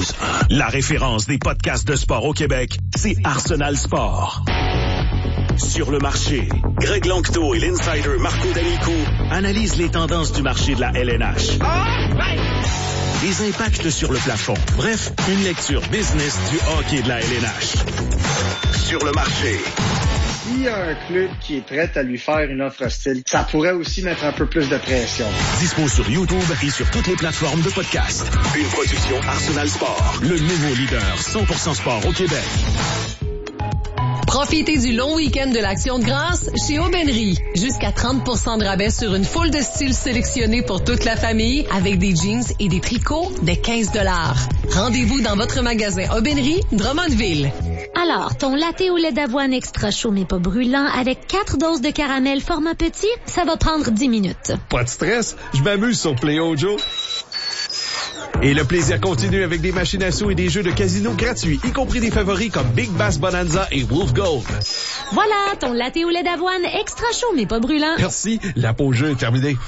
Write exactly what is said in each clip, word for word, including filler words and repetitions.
news. La référence des podcasts de sport au Québec, c'est Arsenal Sport. Sur le marché, Greg Lanctot et l'insider Marco D'Amico analysent les tendances du marché de la L N H. Les impacts sur le plafond. Bref, une lecture business du hockey de la L N H. Sur le marché. S'il y a un club qui est prêt à lui faire une offre hostile, ça pourrait aussi mettre un peu plus de pression. Dispo sur YouTube et sur toutes les plateformes de podcast. Une production Arsenal Sport, le nouveau leader cent pour cent sport au Québec. Profitez du long week-end de l'Action de grâce chez Aubainerie. Jusqu'à trente pour cent de rabais sur une foule de styles sélectionnés pour toute la famille avec des jeans et des tricots de quinze dollars. Rendez-vous dans votre magasin Aubainerie, Drummondville. Alors, ton latte au lait d'avoine extra chaud mais pas brûlant avec quatre doses de caramel format petit, ça va prendre dix minutes. Pas de stress, je m'amuse sur Play Ojo. Et le plaisir continue avec des machines à sous et des jeux de casino gratuits, y compris des favoris comme Big Bass Bonanza et Wolf Gold. Voilà, ton latte au lait d'avoine extra chaud mais pas brûlant. Merci, la pause jeu est terminée.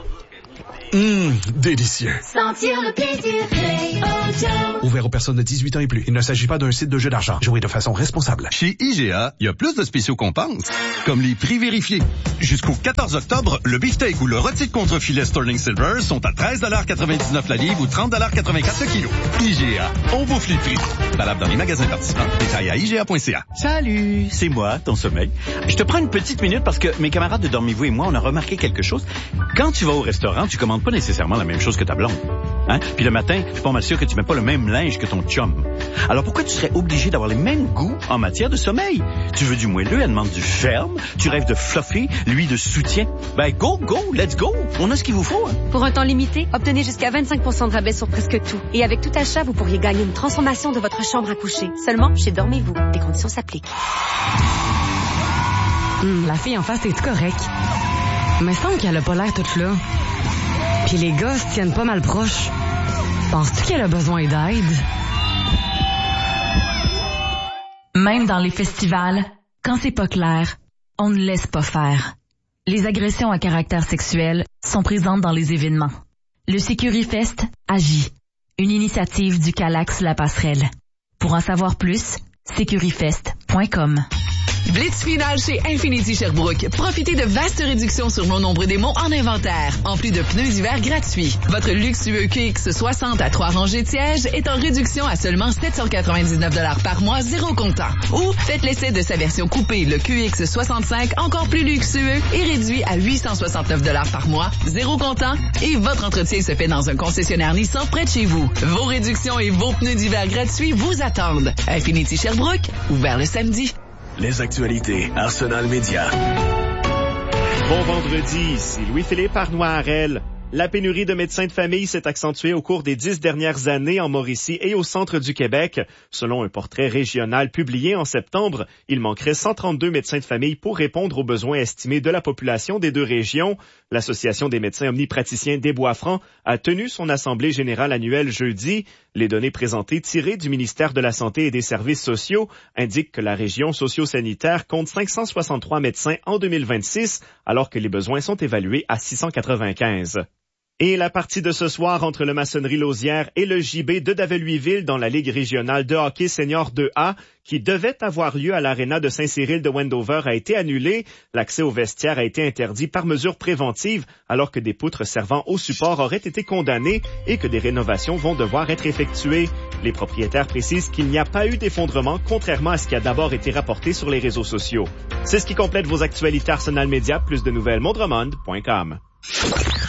Hum, délicieux. Sentir le plaisir Play Ojo. Ouvert aux personnes de dix-huit ans et plus. Il ne s'agit pas d'un site de jeu d'argent. Jouez de façon responsable. Chez I G A, il y a plus de spéciaux qu'on pense. Comme les prix vérifiés. Jusqu'au quatorze octobre, le beefsteak ou le rôti de contrefilet Sterling Silver sont à treize dollars quatre-vingt-dix-neuf la livre ou trente dollars quatre-vingt-quatre le kilo. I G A, on bouffe les prix. Valable dans les magasins participants. Détail à I G A point C A. Salut, c'est moi, ton sommeil. Je te prends une petite minute parce que mes camarades de Dormez-vous et moi, on a remarqué quelque chose. Quand tu vas au restaurant, tu commandes pas nécessairement la même chose que ta blonde. Hein? Puis le matin, je suis pas mal sûr que tu mets pas le même linge que ton chum. Alors pourquoi tu serais obligé d'avoir les mêmes goûts en matière de sommeil? Tu veux du moelleux, elle demande du ferme. Tu rêves de fluffy, lui de soutien. Ben go, go, let's go. On a ce qu'il vous faut. Hein? Pour un temps limité, obtenez jusqu'à vingt-cinq pour cent de rabais sur presque tout. Et avec tout achat, vous pourriez gagner une transformation de votre chambre à coucher. Seulement chez Dormez-vous. Les conditions s'appliquent. Hum, la fille en face est correcte. Mais semble qu'elle a pas l'air toute là. Puis les gars se tiennent pas mal proches. Penses-tu qu'elle a besoin d'aide? Même dans les festivals, quand c'est pas clair, on ne laisse pas faire. Les agressions à caractère sexuel sont présentes dans les événements. Le Sécurifest agit. Une initiative du Calax La Passerelle. Pour en savoir plus, sécurifest point com. Blitz final chez Infinity Sherbrooke. Profitez de vastes réductions sur mon nombre d'émaux en inventaire, en plus de pneus d'hiver gratuits. Votre luxueux Q X soixante à trois rangées de sièges est en réduction à seulement sept cent quatre-vingt-dix-neuf dollars par mois, zéro comptant. Ou faites l'essai de sa version coupée, le Q X soixante-cinq, encore plus luxueux et réduit à huit cent soixante-neuf dollars par mois, zéro comptant. Et votre entretien se fait dans un concessionnaire Nissan près de chez vous. Vos réductions et vos pneus d'hiver gratuits vous attendent. Infinity Sherbrooke, ouvert le samedi. Les actualités Arsenal Média. Bon vendredi, ici Louis-Philippe Arnois-Harel. La pénurie de médecins de famille s'est accentuée au cours des dix dernières années en Mauricie et au centre du Québec. Selon un portrait régional publié en septembre, il manquerait cent trente-deux médecins de famille pour répondre aux besoins estimés de la population des deux régions. L'Association des médecins omnipraticiens des Bois-Francs a tenu son assemblée générale annuelle jeudi. Les données présentées tirées du ministère de la Santé et des Services sociaux indiquent que la région socio-sanitaire compte cinq cent soixante-trois médecins en deux mille vingt-six, alors que les besoins sont évalués à six cent quatre-vingt-quinze. Et la partie de ce soir entre le Maçonnerie Lausière et le J B de Davet-Louisville dans la Ligue régionale de hockey senior deux A, qui devait avoir lieu à l'aréna de Saint-Cyril de Wendover, a été annulée. L'accès aux vestiaires a été interdit par mesure préventive, alors que des poutres servant au support auraient été condamnées et que des rénovations vont devoir être effectuées. Les propriétaires précisent qu'il n'y a pas eu d'effondrement, contrairement à ce qui a d'abord été rapporté sur les réseaux sociaux. C'est ce qui complète vos actualités Arsenal Média. Plus de nouvelles, mondremond point com.